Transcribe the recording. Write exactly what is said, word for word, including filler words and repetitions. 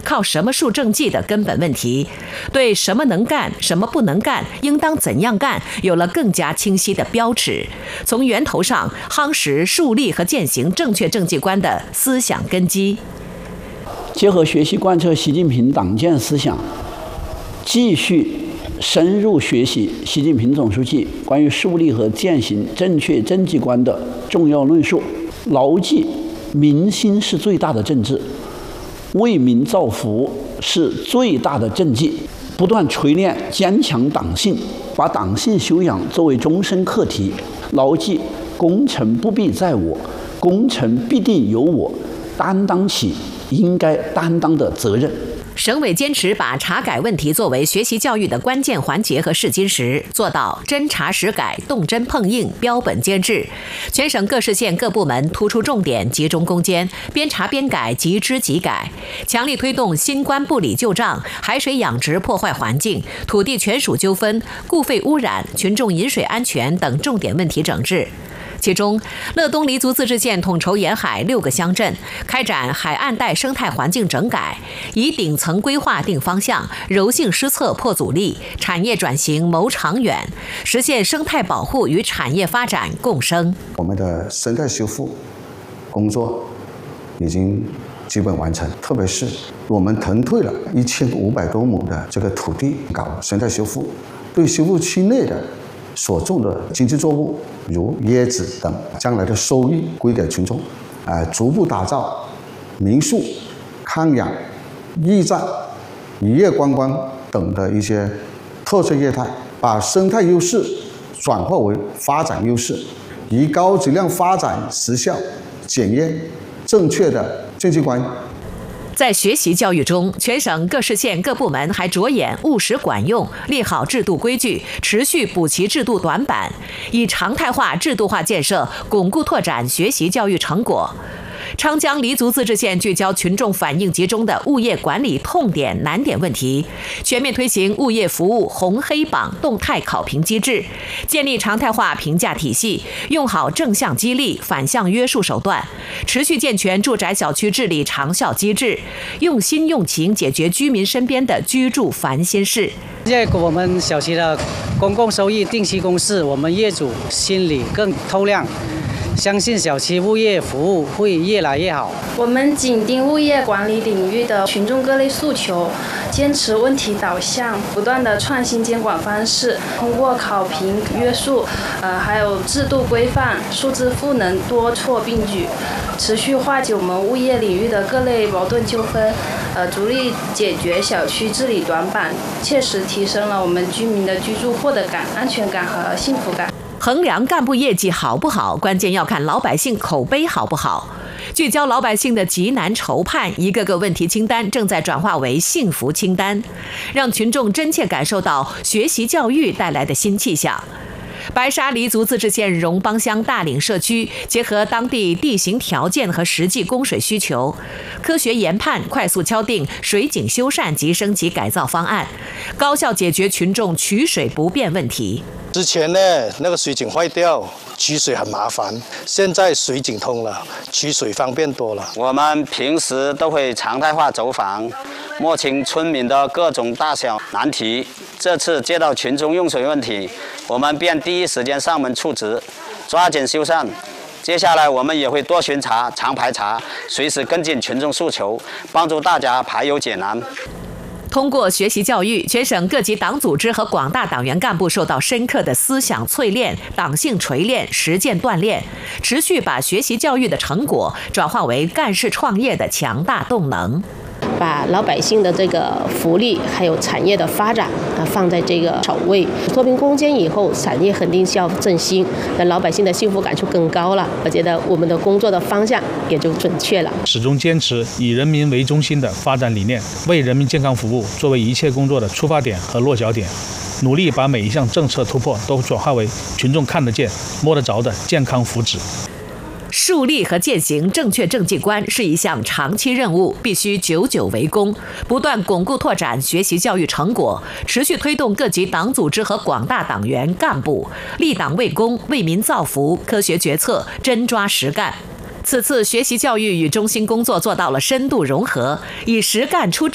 靠什么树政绩的根本问题，对什么能干、什么不能干、应当怎样干，有了更加清晰的标尺，从源头上夯实树立和践行正确政绩观的思想根基。 结合学习贯彻习近平党建思想，继续深入学习习近平总书记关于树立和践行正确政绩观的重要论述，牢记民心是最大的政治，为民造福是最大的政绩，不断锤炼坚强党性，把党性修养作为终身课题，牢记功成不必在我，功成必定由我，担当起应该担当的责任。 省委坚持把查改问题作为学习教育的关键环节和试金石，做到真查实改、动真碰硬、标本兼治。全省各市县各部门突出重点、集中攻坚，边查边改、即知即改，强力推动新冠不理旧账、海水养殖破坏环境、土地权属纠纷、固废污染、群众饮水安全等重点问题整治。其中，乐东黎族自治县统筹沿海六个乡镇，开展海岸带生态环境整改，以顶层规划定方向，柔性施策破阻力，产业转型谋长远，实现生态保护与产业发展共生。 我们的生态修复工作已经基本完成，特别是我们腾退了一千五百多亩的这个土地搞生态修复，对修复区内的所种的经济作物如椰子等，将来的收益归给群众，呃，逐步打造民宿、康养、驿站、渔业观光等的一些特色业态，把生态优势转化为发展优势，以高质量发展实效、检验正确的政绩观。 在学习教育中，全省各市县各部门还着眼务实管用，立好制度规矩，持续补齐制度短板，以常态化、制度化建设巩固拓展学习教育成果。昌江黎族自治县聚焦群众反映集中的物业管理痛点难点问题，全面推行物业服务红黑榜动态考评机制，建立常态化评价体系，用好正向激励、反向约束手段，持续健全住宅小区治理长效机制，用心用情解决居民身边的居住烦心事。 现在我们小区的公共收益定期公示，我们业主心里更透亮，相信小区物业服务会越来越好。 我们紧盯物业管理领域的群众各类诉求，坚持问题导向，不断的创新监管方式，通过考评约束，呃，还有制度规范、数字赋能多措并举，持续化解我们物业领域的各类矛盾纠纷，呃，逐力解决小区治理短板，切实提升了我们居民的居住获得感、安全感和幸福感。 衡量干部业绩好不好，关键要看老百姓口碑好不好。聚焦老百姓的急难愁盼，一个个问题清单正在转化为幸福清单，让群众真切感受到学习教育带来的新气象。白沙黎族自治县荣邦乡大岭社区结合当地地形条件和实际供水需求，科学研判，快速敲定水井修缮及升级改造方案，高效解决群众取水不便问题。 之前呢，那个水井坏掉，取水很麻烦，现在水井通了，取水方便多了。 我们平时都会常态化走访，摸清村民的各种大小难题。这次接到群众用水问题，我们便第一时间上门处置，抓紧修缮。接下来我们也会多巡查、常排查，随时跟进群众诉求，帮助大家排忧解难。 通过学习教育，全省各级党组织和广大党员干部受到深刻的思想淬炼、党性锤炼、实践锻炼，持续把学习教育的成果转化为干事创业的强大动能。 把老百姓的这个福利还有产业的发展啊放在这个首位，脱贫攻坚以后，产业肯定是要振兴，那老百姓的幸福感就更高了。我觉得我们的工作的方向也就准确了， 始终坚持以人民为中心的发展理念，为人民健康服务作为一切工作的出发点和落脚点，努力把每一项政策突破都转化为群众看得见、摸得着的健康福祉。 树立和践行正确政绩观是一项长期任务，必须久久为功，不断巩固拓展学习教育成果，持续推动各级党组织和广大党员干部立党为公、为民造福，科学决策，真抓实干。此次学习教育与中心工作做到了深度融合，以实干出